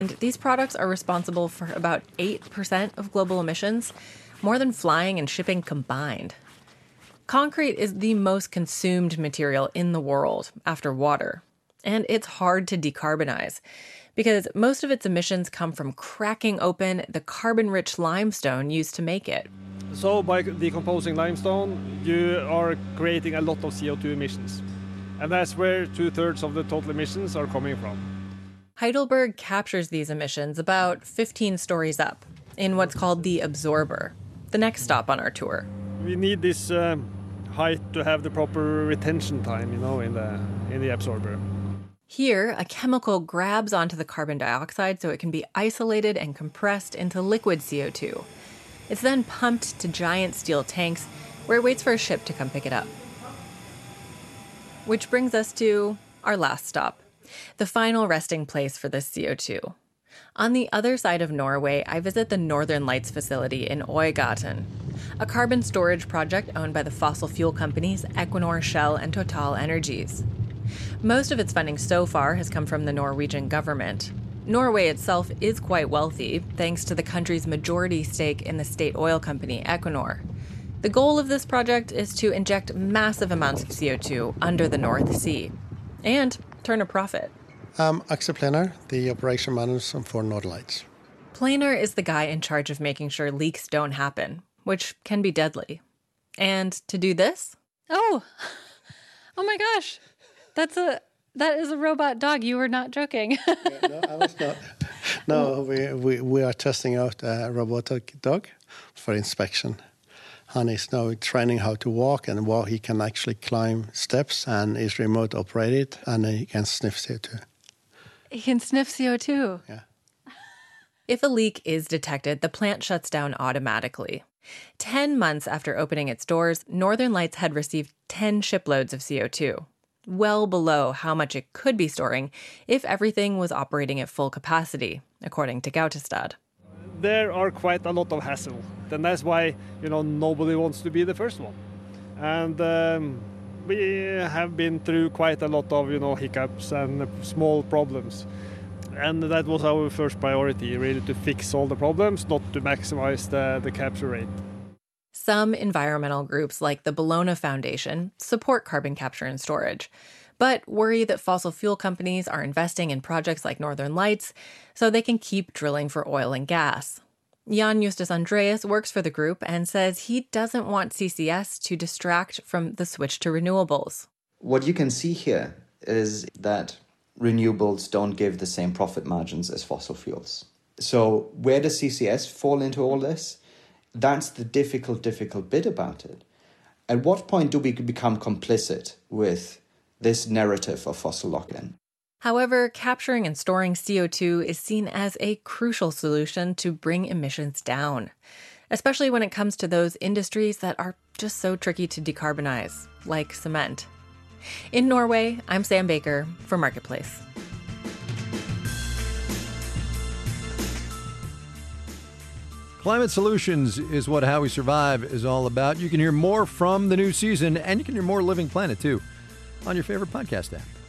And these products are responsible for about 8% of global emissions, more than flying and shipping combined. Concrete is the most consumed material in the world after water, and it's hard to decarbonize because most of its emissions come from cracking open the carbon-rich limestone used to make it. So by decomposing limestone, you are creating a lot of CO2 emissions. And that's where 2/3 of the total emissions are coming from. Heidelberg captures these emissions about 15 stories up in what's called the absorber, the next stop on our tour. We need this height to have the proper retention time, in the absorber. Here, a chemical grabs onto the carbon dioxide so it can be isolated and compressed into liquid CO2. It's then pumped to giant steel tanks where it waits for a ship to come pick it up. Which brings us to our last stop, the final resting place for this CO2. On the other side of Norway, I visit the Northern Lights facility in Øygarten, a carbon storage project owned by the fossil fuel companies Equinor, Shell, and Total Energies. Most of its funding so far has come from the Norwegian government. Norway itself is quite wealthy, thanks to the country's majority stake in the state oil company Equinor. The goal of this project is to inject massive amounts of CO2 under the North Sea and turn a profit. I'm Axel Plener, the operation manager for Northern Lights. Plener is the guy in charge of making sure leaks don't happen, which can be deadly. And to do this? Oh my gosh. That is a robot dog. You were not joking. No, I was not. No, we are testing out a robotic dog for inspection. And he's now training how to walk, and he can actually climb steps and is remote operated, and he can sniff CO2. He can sniff CO2? Yeah. If a leak is detected, the plant shuts down automatically. 10 months after opening its doors, Northern Lights had received 10 shiploads of CO2, well below how much it could be storing if everything was operating at full capacity, according to Gautestad. There are quite a lot of hassle. And that's why, nobody wants to be the first one. And we have been through quite a lot of, hiccups and small problems. And that was our first priority, really, to fix all the problems, not to maximize the capture rate. Some environmental groups like the Bellona Foundation support carbon capture and storage, but worry that fossil fuel companies are investing in projects like Northern Lights so they can keep drilling for oil and gas. Jan Justus Andreas works for the group and says he doesn't want CCS to distract from the switch to renewables. What you can see here is that renewables don't give the same profit margins as fossil fuels. So where does CCS fall into all this? That's the difficult bit about it. At what point do we become complicit with this narrative of fossil lock-in? However, capturing and storing CO2 is seen as a crucial solution to bring emissions down, especially when it comes to those industries that are just so tricky to decarbonize, like cement. In Norway, I'm Sam Baker for Marketplace. Climate Solutions is what How We Survive is all about. You can hear more from the new season, and you can hear more Living Planet, too, on your favorite podcast app.